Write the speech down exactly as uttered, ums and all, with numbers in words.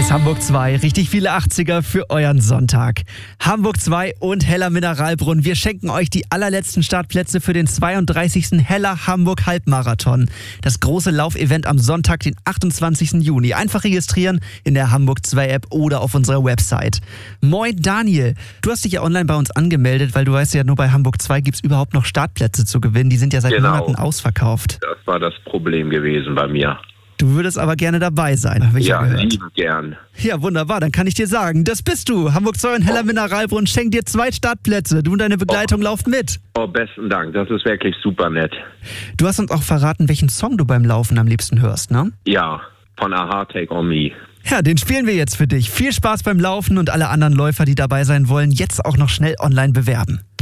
ist Hamburg zwei. Richtig viele achtziger für euren Sonntag. Hamburg zwei und Heller Mineralbrunnen. Wir schenken euch die allerletzten Startplätze für den zweiunddreißigsten Heller Hamburg Halbmarathon. Das große Laufevent am Sonntag, den achtundzwanzigsten Juni. Einfach registrieren in der Hamburg zwei App oder auf unserer Website. Moin Daniel, du hast dich ja online bei uns angemeldet, weil du weißt ja, nur bei Hamburg zwei gibt es überhaupt noch Startplätze zu gewinnen. Die sind ja seit Genau. Monaten ausverkauft. Das war das Problem gewesen bei mir. Du würdest aber gerne dabei sein, habe ich ja, Ja, gehört. lieben gern. Ja, wunderbar, dann kann ich dir sagen, das bist du. Hamburg zwei und Heller Mineralbrunnen schenkt dir zwei Startplätze. Du und deine Begleitung lauft mit. Oh, besten Dank. Das ist wirklich super nett. Du hast uns auch verraten, welchen Song du beim Laufen am liebsten hörst, ne? Ja, von Aha, Take On Me. Ja, den spielen wir jetzt für dich. Viel Spaß beim Laufen und alle anderen Läufer, die dabei sein wollen, jetzt auch noch schnell online bewerben.